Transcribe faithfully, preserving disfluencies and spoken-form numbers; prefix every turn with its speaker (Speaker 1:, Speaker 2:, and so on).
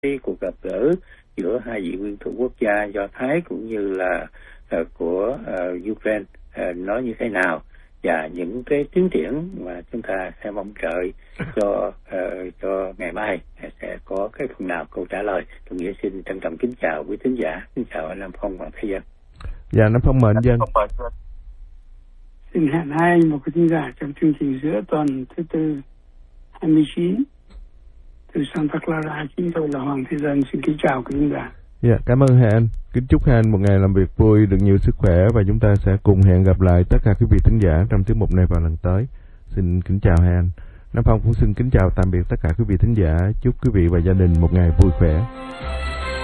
Speaker 1: cái cuộc gặp gỡ giữa hai vị nguyên thủ quốc gia Do Thái cũng như là uh, của uh, Ukraine uh, nói như thế nào, và những cái tiến triển mà chúng ta sẽ mong đợi cho uh, cho ngày mai sẽ có cái phần nào câu trả lời. Tôi nghĩa xin trân trọng kính chào quý thính giả, kính chào anh Nam Phong và Thế Dân.
Speaker 2: Dạ, Nam Phong mời anh Dân.
Speaker 3: Xin hẹn hai anh một cái thính giả trong chương trình giữa tuần thứ tư hai mươi chín từ Santa Clara. Chính tôi là Hoàng Thế Dân, xin kính chào quý thính giả.
Speaker 2: Dạ, cảm ơn hai anh. Kính chúc hai anh một ngày làm việc vui, được nhiều sức khỏe, và chúng ta sẽ cùng hẹn gặp lại tất cả quý vị thính giả trong tiết mục này vào lần tới. Xin kính chào hai anh. Nam Phong cũng xin kính chào tạm biệt tất cả quý vị thính giả. Chúc quý vị và gia đình một ngày vui khỏe.